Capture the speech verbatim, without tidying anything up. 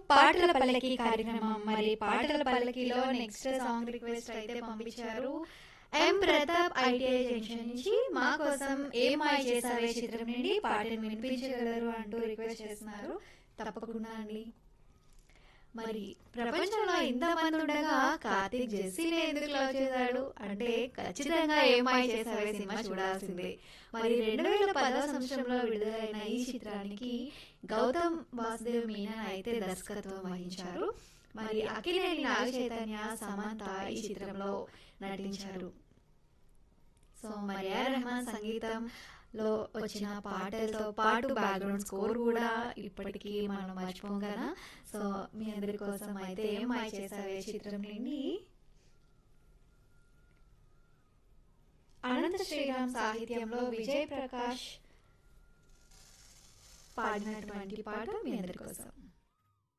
పాటల పల్లకి కార్యక్రమం. మరి పాటల పల్లకిలో నెక్స్ట్ సాంగ్ రిక్వెస్ట్ అయితే పంపించారు ఎం ప్రతాప్ ఐటీఐ జంక్షన్ నుంచి. మా కోసం ఏం మాయ చేసావే చిత్రం నుండి పాటను వినిపించగలరు అంటూ రిక్వెస్ట్ చేస్తున్నారు. తప్పకుండా అండి. మరి ప్రపంచంలో ఇంతమంది ఉండగా కార్తీక్ జెస్సీని ఎందుకు లవ్ చేశాడు అంటే ఖచ్చితంగా ఏం మాయ చేసావే సినిమా చూడాల్సిందే. మరి రెండు వేల పదవ సంవత్సరంలో విడుదలైన ఈ చిత్రానికి గౌతమ్ వాసుదేవ్ మీనన్ అయితే దర్శకత్వం వహించారు. మరి అఖిలేని నాగ చైతన్య, సమంత ఈ చిత్రంలో నటించారు. సో మరి ఏఆర్ రెహమాన్ సంగీతంలో వచ్చిన పాటలతో పాటు బ్యాక్గ్రౌండ్ స్కోర్ కూడా ఇప్పటికీ మనం మర్చిపోం కదా. సో మీ అందరి కోసం అయితే ఏం మాయ చేసావే చిత్రం నుండి అనంత శ్రీరామ్ సాహిత్యంలో విజయ్ ప్రకాష్ పాడినటువంటి పాట మీ అందరి కోసం.